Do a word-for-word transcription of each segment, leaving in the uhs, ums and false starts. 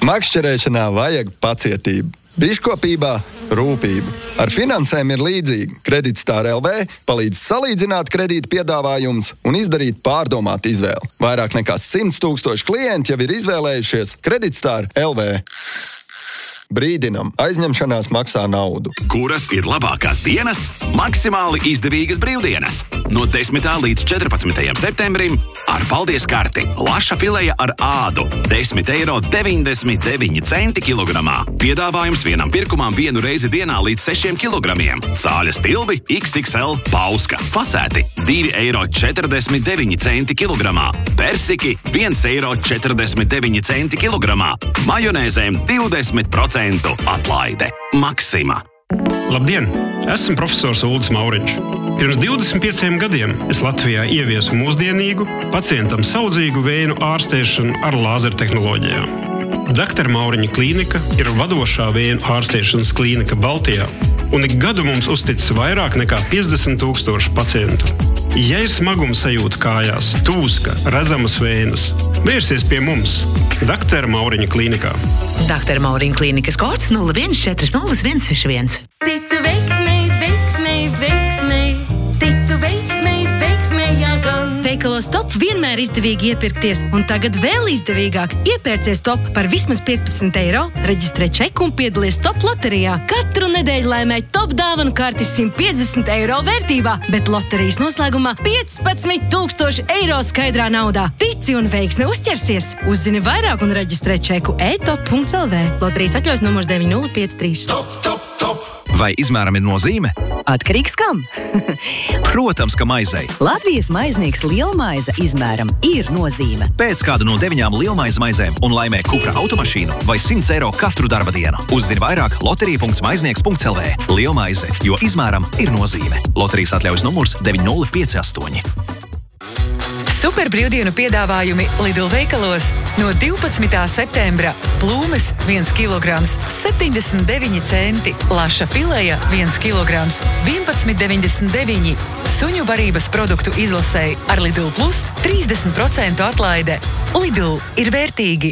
Makšķerēšanā vajag pacietību. Biškopībā rūpību. Ar finansēm ir līdzīgi. Kreditstar L V palīdz salīdzināt kredīta piedāvājumus un izdarīt pārdomātu izvēli. Vairāk nekā simts tūkstoši klienti jau ir izvēlējušies Kreditstar L V. Brīdinam, aizņemšanās maksā naudu. Kuras ir labākās dienas? Maksimāli izdevīgas brīvdienas. No desmitā līdz četrpadsmitajam septembrim ar paldies karti laša fileja ar ādu desmit eiro deviņdesmit deviņi centi kilogramā. Piedāvājums vienam pirkumam vienu reizi dienā līdz sešiem kilogramiem. Cāļa stilbi X X L pauska. Fasēti divi eiro četrdesmit deviņi centi kilogramā. Persiki viens eiro četrdesmit deviņi centi kilogramā. Majonēzēm divdesmit procentu atlaide. Maksima. Labdien! Esmu profesors Uldis Mauriņš. Pirms divdesmit pieciem gadiem es Latvijā ieviesu mūsdienīgu, pacientam saudzīgu vēju ārstēšanu ar lāzertehnoloģijām. Dakter Mauriņa klīnika ir vadošā vēju ārstēšanas klīnika Baltijā, un ik gadu mums uzticis vairāk nekā piecdesmit tūkstoši pacientu. Ja ir smaguma sajūta kājās, tūska, redzamas vējas, vērsies pie mums, Dakter Mauriņa klīnikā. Dakter Mauriņa klīnikas kods nulle viens četri nulle viens seši viens. Ticu veiksmei, veiksmei, veiksmei. Ticu veiksmei, veiksmei, jā gan. Veikalos Top vienmēr izdevīgi iepirkties, un tagad vēl izdevīgāk. Iepērcies Top par vismaz piecpadsmit eiro, reģistrē čeku un piedalies Top loterijā. Katru nedēļu laimē Top dāvanu karti simt piecdesmit eiro vērtībā, bet loterijas noslēgumā piecpadsmit tūkstoši eiro skaidrā naudā. Tici un veiksme uzķersies. Uzzini vairāk un reģistrē čeku e top punkts l v. Loterijas atļaujas numurs deviņi nulle pieci trīs. Top, top, top! Vai izmēram ir nozīme? Atkarīgs kam? Protams, ka maizei. Latvijas maiznieks lielmaize izmēram ir nozīme. Pēc kādu no deviņām lielmaize maizēm un laimē Cupra automašīnu vai simts eiro katru darba dienu. Uzzini vairāk loterija punkts maiznieks punkts l v. Lielmaize, jo izmēram ir nozīme. Loterijas atļaujas numurs deviņi nulle pieci astoņi. Super brīvdienu piedāvājumi Lidl veikalos no divpadsmitā septembra. Plūmes viens kilograms, septiņdesmit deviņi centi. Laša fileja viens kilograms, vienpadsmit deviņdesmit deviņi. Suņu barības produktu izlasēji ar Lidl Plus trīsdesmit procentu atlaide. Lidl ir vērtīgi.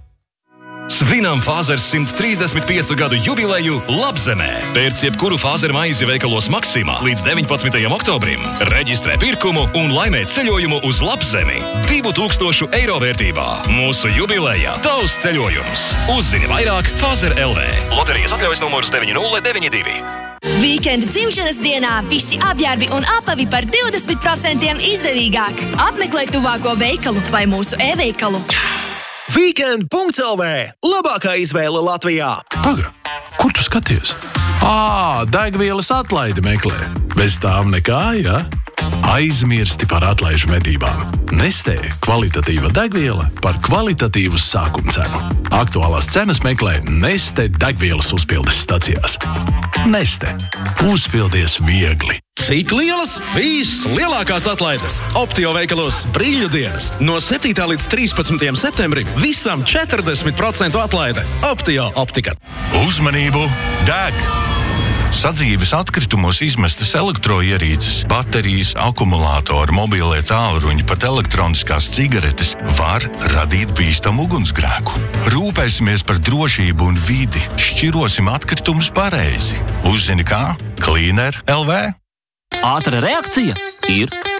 Svinam Fāzers simt trīsdesmit piecu gadu jubileju Labzemē. Pērc jebkuru Fāzer maizi veikalos Maksimā līdz deviņpadsmitajam oktobrim. Reģistrē pirkumu un laimē ceļojumu uz Labzemi. divu tūkstošu eiro vērtībā. Mūsu jubilejā tavs ceļojums. Uzzini vairāk Fāzer L V. Loterijas atļaujas numurs deviņi nulle deviņi divi. Vīkenda dzimšanas dienā visi apģērbi un apavi par divdesmit procentiem izdevīgāk. Apmeklē tuvāko veikalu vai mūsu e-veikalu. Weekend punkts l v. Labākā izvēle Latvijā. Paga, kur tu skaties? Ā, degvielas atlaidi meklē. Bez tām nekā, ja? Aizmirsti par atlaižu medībām. Nestē kvalitatīva degviela par kvalitatīvu sākuma cenu. Aktuālās cenas meklē Neste degvielas uzpildes stacijās. Neste. Uzpildies viegli. Cik lielas? Vislielākās atlaides Optio veikalos brīļu dienas. No septītā līdz trīspadsmitajam septembrim visam četrdesmit procentu atlaide. Optio optika. Uzmanību! Deg! Sadzīves atkritumos izmestas elektroierīces, baterijas, akumulātori, mobilie tālruņi, pat elektroniskās cigaretes var radīt bīstamu ugunsgrēku. Rūpēsimies par drošību un vidi, šķirosim atkritumus pareizi. Uzzini kā? Cleaner L V. Ātra reakcija ir